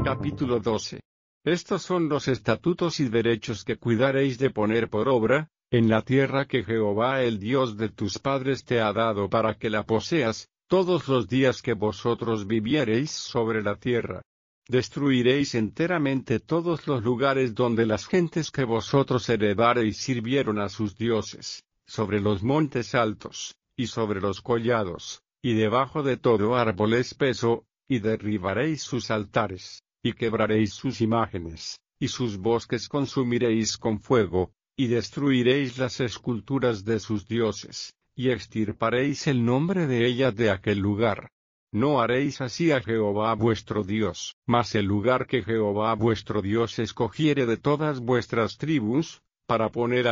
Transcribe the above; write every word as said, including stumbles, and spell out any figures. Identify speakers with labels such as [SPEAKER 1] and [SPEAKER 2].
[SPEAKER 1] Capítulo doce. Estos son los estatutos y derechos que cuidaréis de poner por obra, en la tierra que Jehová el Dios de tus padres te ha dado para que la poseas, todos los días que vosotros viviereis sobre la tierra. Destruiréis enteramente todos los lugares donde las gentes que vosotros heredareis sirvieron a sus dioses, sobre los montes altos, y sobre los collados, y debajo de todo árbol espeso, y derribaréis sus altares, y quebraréis sus imágenes, y sus bosques consumiréis con fuego, y destruiréis las esculturas de sus dioses, y extirparéis el nombre de ellas de aquel lugar. No haréis así a Jehová vuestro Dios, mas el lugar que Jehová vuestro Dios escogiere de todas vuestras tribus, para poner